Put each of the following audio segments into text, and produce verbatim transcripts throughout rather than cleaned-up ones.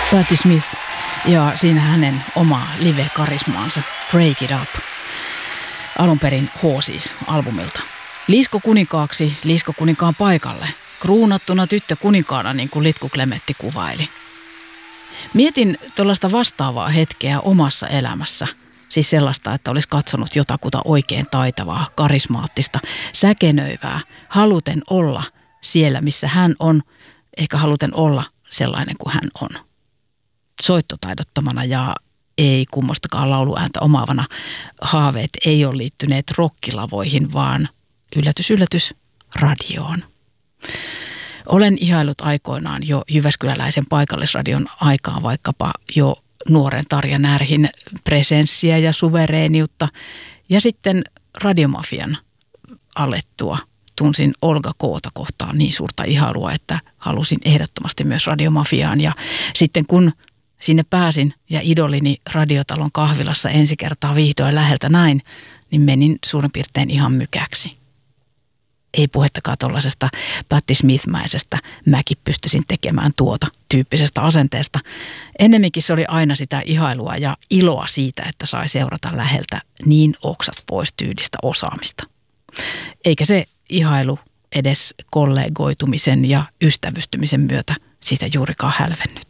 Patti Smith ja siinä hänen oma live-karismaansa Break It Up. Alun perin H siis albumilta. Liisko kuninkaaksi, liisko kuninkaan paikalle. Kruunattuna tyttö kuninkaana, niin kuin Litku Klemetti kuvaili. Mietin tuollaista vastaavaa hetkeä omassa elämässä. Siis sellaista, että olisi katsonut jotakuta oikein taitavaa, karismaattista, säkenöivää, haluten olla siellä, missä hän on, eikä haluten olla sellainen kuin hän on. Soittotaidottomana ja ei kummostakaan lauluääntä omaavana haaveet ei ole liittyneet rokkilavoihin, vaan yllätys, yllätys, radioon. Olen ihailut aikoinaan jo jyväskyläläisen paikallisradion aikaan vaikkapa jo nuoren Tarja Närhin presenssiä ja suvereeniutta ja sitten radiomafian alettua tunsin Olga Koota kohtaan niin suurta ihailua, että halusin ehdottomasti myös radiomafiaan ja sitten kun sinne pääsin ja idolini radiotalon kahvilassa ensi kertaa vihdoin läheltä näin, niin menin suurin piirtein ihan mykäksi. Ei puhettakaan tuollaisesta Patti Smith-mäisestä mäkin pystyisin tekemään tuota tyyppisestä asenteesta. Ennemminkin se oli aina sitä ihailua ja iloa siitä, että sai seurata läheltä niin oksat pois tyylistä osaamista. Eikä se ihailu edes kollegoitumisen ja ystävystymisen myötä siitä juurikaan hälvennyt.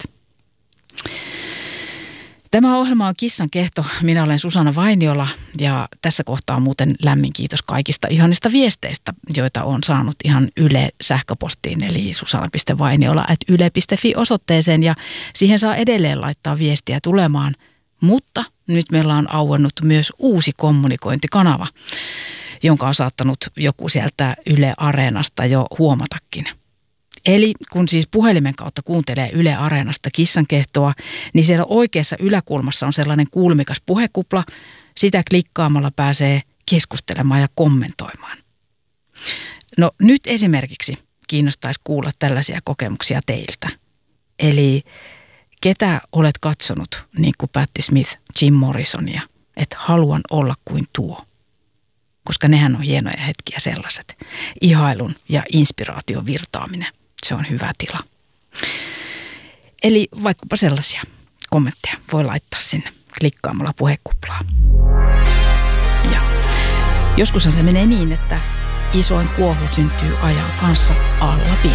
Tämä ohjelma on Kissan kehto. Minä olen Susanna Vainiola ja tässä kohtaa muuten lämmin kiitos kaikista ihanista viesteistä, joita olen saanut ihan Yle sähköpostiin eli susanna piste vainiola ät yle piste fi osoitteeseen ja siihen saa edelleen laittaa viestiä tulemaan, mutta nyt meillä on auennut myös uusi kommunikointikanava, jonka on saattanut joku sieltä Yle Areenasta jo huomatakin. Eli kun siis puhelimen kautta kuuntelee Yle Areenasta Kissan kehtoa, niin siellä oikeassa yläkulmassa on sellainen kulmikas puhekupla. Sitä klikkaamalla pääsee keskustelemaan ja kommentoimaan. No nyt esimerkiksi kiinnostaisi kuulla tällaisia kokemuksia teiltä. Eli ketä olet katsonut niin kuin Patti Smith, Jim Morrisonia, että haluan olla kuin tuo. Koska nehän on hienoja hetkiä sellaiset. Ihailun ja inspiraation virtaaminen. Se on hyvä tila. Eli vaikkapa sellaisia kommentteja voi laittaa sinne klikkaamalla puhekuplaa. Ja joskushan se menee niin, että isoin kuohu syntyy ajan kanssa alla pilven.